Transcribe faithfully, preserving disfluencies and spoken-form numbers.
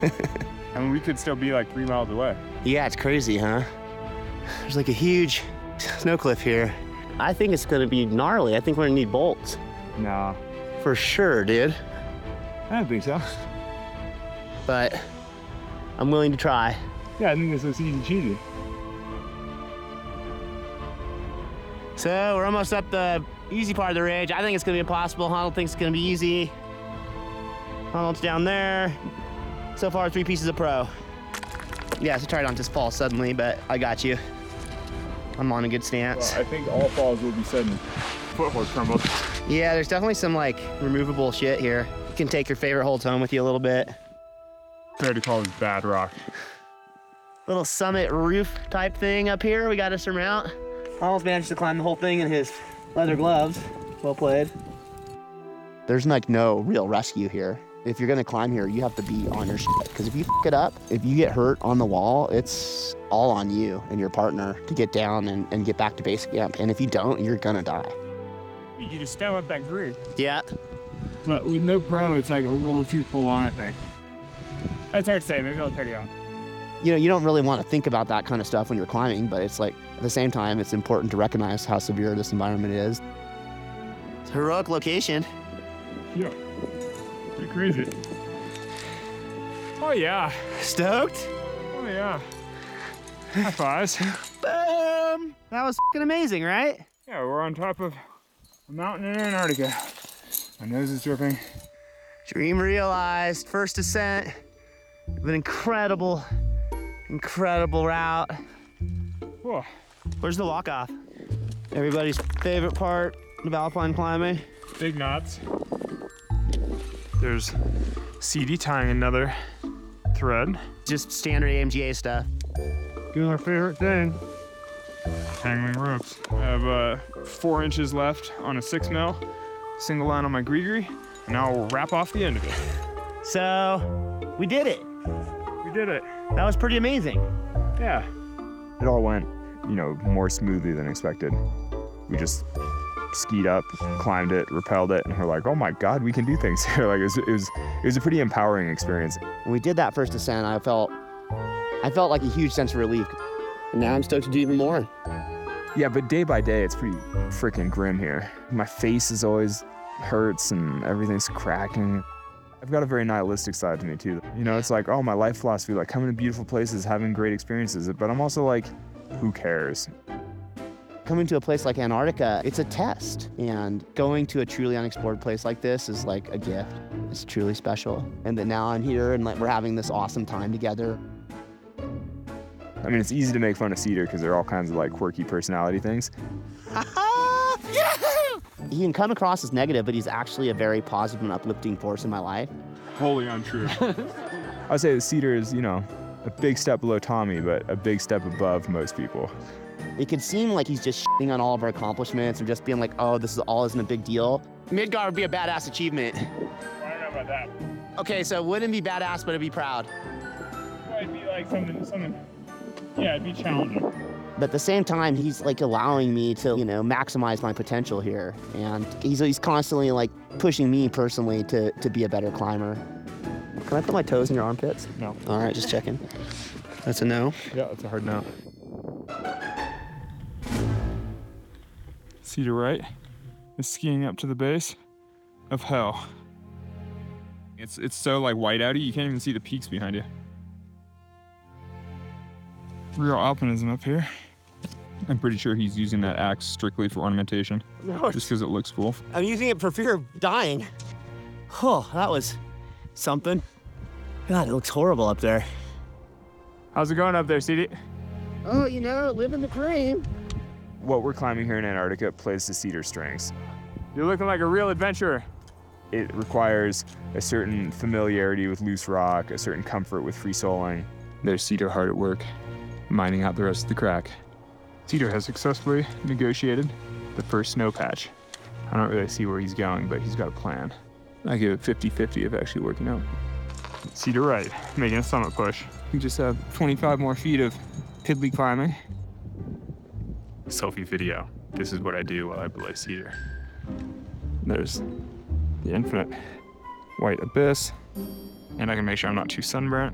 I mean, we could still be like three miles away. Yeah, it's crazy, huh? There's like a huge snow cliff here. I think it's gonna be gnarly. I think we're gonna need bolts. Nah. For sure, dude. I don't think so. But I'm willing to try. Yeah, I think this looks easy cheesy. So we're almost up the easy part of the ridge. I think it's gonna be impossible. Honnold thinks it's gonna be easy. Honnold's down there. So far, three pieces of pro. Yeah, so try not to just fall suddenly, but I got you. I'm on a good stance. Well, I think all falls will be sudden. Foothold crumbled. Yeah, there's definitely some like removable shit here. You can take your favorite holds home with you a little bit. Fair to call this bad rock. Little summit roof type thing up here we got to surmount. Almost managed to climb the whole thing in his leather gloves. Well played. There's like no real rescue here. If you're gonna climb here, you have to be on your shit. Because if you f it up, if you get hurt on the wall, it's all on you and your partner to get down and, and get back to base camp. And if you don't, you're gonna die. You just stand up that grid. Yeah. But with no pro, it's like a little too full on, I think. That's hard to say. Maybe I'll check it out. You know, you don't really want to think about that kind of stuff when you're climbing, but it's like, at the same time, it's important to recognize how severe this environment is. It's a heroic location. Yeah. Pretty crazy. Oh, yeah. Stoked? Oh, yeah. High fives. Boom! That was f***ing amazing, right? Yeah, we're on top of a mountain in Antarctica. My nose is dripping. Dream realized. First ascent of an incredible, incredible route. Whoa. Where's the walk-off? Everybody's favorite part of alpine climbing. Big knots. There's C D tying another thread. Just standard A M G A stuff. Doing our favorite thing. Tangling ropes. I have uh, four inches left on a six mil, single line on my gree-gree, and now we'll wrap off the end of it. So, we did it. We did it. That was pretty amazing. Yeah. It all went, you know, more smoothly than expected. We just skied up, climbed it, rappelled it, and we're like, oh my God, we can do things here. Like it was, it was, it was a pretty empowering experience. When we did that first ascent, I felt, I felt like a huge sense of relief. And now I'm stoked to do even more. Yeah, but day by day, it's pretty freaking grim here. My face is always hurts and everything's cracking. I've got a very nihilistic side to me too. You know, it's like, oh, my life philosophy, like coming to beautiful places, having great experiences. But I'm also like, who cares? Coming to a place like Antarctica, it's a test. And going to a truly unexplored place like this is like a gift. It's truly special. And that now I'm here and like we're having this awesome time together. I mean, it's easy to make fun of Cedar because they're all kinds of like quirky personality things. He can come across as negative, but he's actually a very positive and uplifting force in my life. Wholly untrue. I'd say that Cedar is, you know, a big step below Tommy, but a big step above most people. It could seem like he's just shitting on all of our accomplishments or just being like, oh, this is all isn't a big deal. Midgard would be a badass achievement. Well, I don't know about that. Okay, so it wouldn't be badass, but it'd be proud. Well, it'd be like something, something, yeah, it'd be challenging. But at the same time, he's like allowing me to, you know, maximize my potential here. And he's, he's constantly like pushing me personally to, to be a better climber. Can I put my toes in your armpits? No. All right, just checking. That's a no. Yeah, that's a hard no. Cedar Right is skiing up to the base of hell. It's it's so like whiteouty, you can't even see the peaks behind you. Real alpinism up here. I'm pretty sure he's using that axe strictly for ornamentation. No, just because it looks cool. I'm using it for fear of dying. Oh, that was something. God, it looks horrible up there. How's it going up there, C D? Oh, you know, living the dream. What we're climbing here in Antarctica plays to Cedar's strengths. You're looking like a real adventurer. It requires a certain familiarity with loose rock, a certain comfort with free soling. There's Cedar hard at work, mining out the rest of the crack. Cedar has successfully negotiated the first snow patch. I don't really see where he's going, but he's got a plan. I give it fifty fifty of actually working out. Cedar Right, making a summit push. We just have twenty-five more feet of piddly climbing. Selfie video. This is what I do while I belay Cedar. There's the infinite white abyss, and I can make sure I'm not too sunburnt.